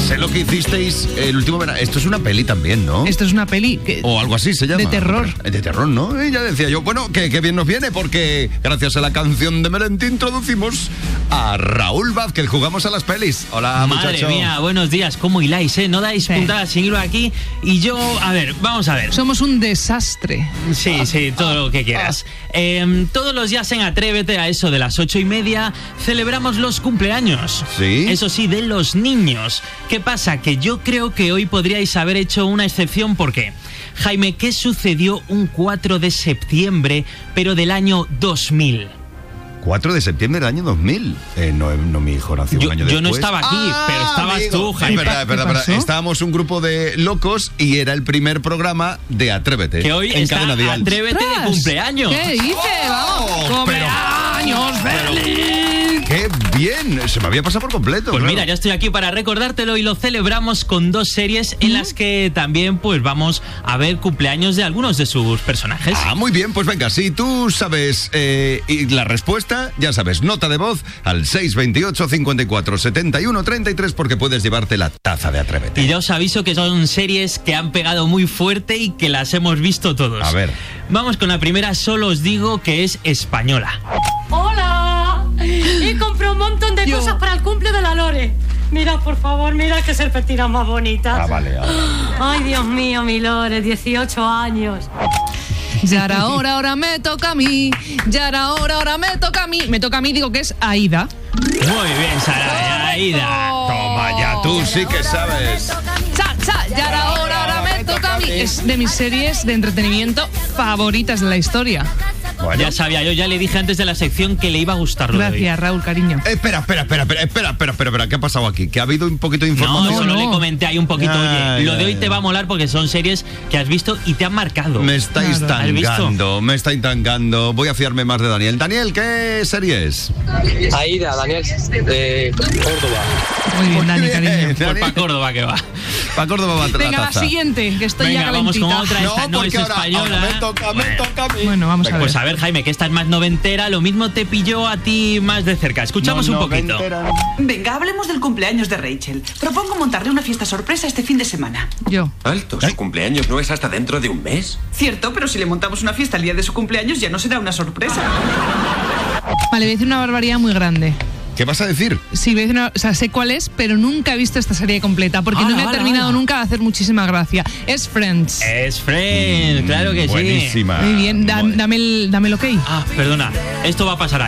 Sé lo que hicisteis el último verano. Esto es una peli también, ¿no? Esto es una peli O algo así se llama. de terror. De terror, ¿no? Y ya decía yo, bueno, que bien nos viene porque gracias a la canción de Melendi introducimos a Raúl Vázquez. Jugamos a las pelis. Hola, Madre muchacho. mía, buenos días. ¿Cómo hiláis, No dais puntadas sin hilo aquí. Y yo, a ver, vamos a ver. Somos un desastre. Sí, todo lo que quieras. Todos los días en Atrévete, a eso de las 8:30, celebramos los cumpleaños. Sí. Eso sí, de los niños. ¿Qué pasa? Que yo creo que hoy podríais haber hecho una excepción. ¿Por qué? Jaime, ¿qué sucedió un 4 de septiembre, pero del año 2000? 4 de septiembre del año 2000. No, mi hijo nació un año después. Yo no estaba aquí, pero estabas amigo. tú, Jaime. Es verdad. pasó? Estábamos un grupo de locos y era el primer programa de Atrévete. Que hoy en está Cadena Dial. Atrévete de ¡Ostras! cumpleaños. ¿Qué dice? ¡Vamos! ¡Cumpleaños feliz! ¡Qué bien! Se me había pasado por completo. Pues claro. mira, ya estoy aquí para recordártelo y lo celebramos con 2 series en las que también pues vamos a ver cumpleaños de algunos de sus personajes. Ah, muy bien, pues venga, si tú sabes y la respuesta, ya sabes, nota de voz al 628 54 71 33 porque puedes llevarte la taza de Atrévete. Y ya os aviso que son series que han pegado muy fuerte y que las hemos visto todos. A ver. Vamos con la primera, solo os digo que es española. ¡Hola! Y compré un montón de cosas para el cumple de la Lore. Mira, por favor, mira qué serpentinas más bonitas. Ah, vale. Ay, Dios mío, mi Lore, 18 años. Ya era hora, ahora me toca a mí. Ya era hora, ahora me toca a mí. Me toca a mí, digo que es Aida. Muy bien, Sara, Aida. Toma ya, tú sí que sabes. Ya era hora, ahora me toca a mí. Es de mis series de entretenimiento favoritas de la historia. Bueno. Ya sabía, yo ya le dije antes de la sección que le iba a gustar lo de hoy. Gracias, Raúl, cariño. Espera, ¿qué ha pasado aquí? ¿Que ha habido un poquito de información? No, solo le comenté ahí un poquito, Ay, oye, lo de hoy ay, te va a molar porque son series que has visto y te han marcado. Me estáis Claro. ¿Has tangando. Voy a fiarme más de Daniel. Daniel, ¿qué serie es? Aida, Daniel, de Córdoba. Muy bien, Dani, cariño. Pues para Córdoba que va. Para Córdoba va Venga, la taza. siguiente, que estoy Venga, ya vamos calentita. con otra. Esta no es porque española. ahora me toca a mí. Bueno, vamos a ver. Pues a ver, Jaime, que esta es más noventera, lo mismo te pilló a ti más de cerca. Escuchamos un poquito. Venga, hablemos del cumpleaños de Rachel. Propongo montarle una fiesta sorpresa este fin de semana. Yo. Alto, su cumpleaños no es hasta dentro de un mes. Cierto, pero si le montamos una fiesta el día de su cumpleaños ya no será una sorpresa. Vale, voy a decir una barbaridad muy grande. ¿Qué vas a decir? Sí, voy a decir o sea, sé cuál es, pero nunca he visto esta serie completa porque no me ha Hala, terminado hala. nunca de hacer muchísima gracia. Es Friends. Es Friends, claro que sí. Buenísima. Muy bien, dame el ok. Ah, perdona, esto va a pasar ahí.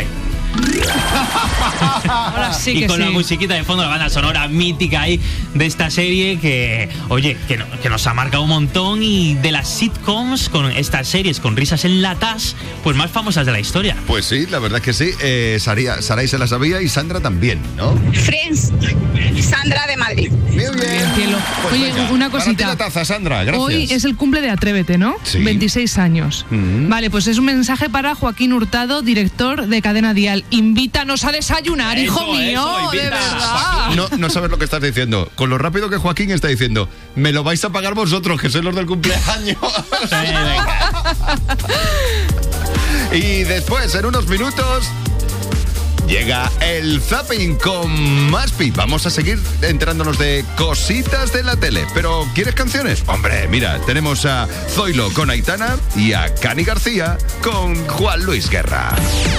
Ahora sí Y que con sí. la musiquita de fondo, la banda sonora mítica ahí de esta serie que, oye, que nos ha marcado un montón y de las sitcoms con estas series con risas enlatadas, pues más famosas de la historia. Pues sí, la verdad es que sí. Saray se la sabía y Sandra también, ¿no? Friends, Sandra de Madrid. Muy Bien, cielo. Oye, venga, una para ti cosita. la taza, Sandra, gracias. Hoy es el cumple de Atrévete, ¿no? Sí. 26 años. Vale, pues es un mensaje para Joaquín Hurtado, director de Cadena Dial. Invítanos a desayunar, hijo mío, de invita. verdad. No sabes lo que estás diciendo. Con lo rápido que Joaquín está diciendo, me lo vais a pagar vosotros, que sois los del cumpleaños. Y después, en unos minutos, llega el Zapping con Maspi. Vamos a seguir enterándonos de cositas de la tele. Pero, ¿quieres canciones? Hombre, mira, tenemos a Zoilo con Aitana y a Cani García con Juan Luis Guerra.